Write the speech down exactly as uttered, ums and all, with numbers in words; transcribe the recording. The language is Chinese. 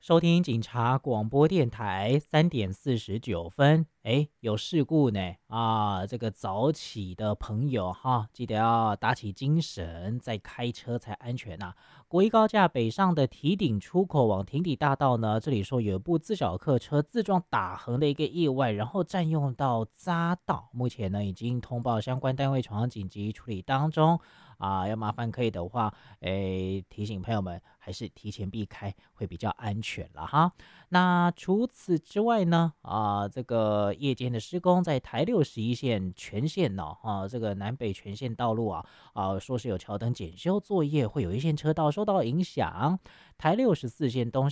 收听警察广播电台，三点四十九分。哎，有事故呢啊！这个早起的朋友哈，记得要打起精神再开车才安全呐、国一高架北上的堤顶出口往亭底大道呢，这里说有一部自小客车自撞打横的一个意外，然后占用到匝道，目前呢已经通报相关单位传上紧急处理当中啊。要麻烦可以的话，哎，提醒朋友们还是提前避开会比较安全了哈。那除此之外呢，啊，这个夜间的施工在台六十一线全线呢、啊，这个南北全线道路啊，啊，说是有桥灯检修作业，会有一线车道受到影响。台六十四线东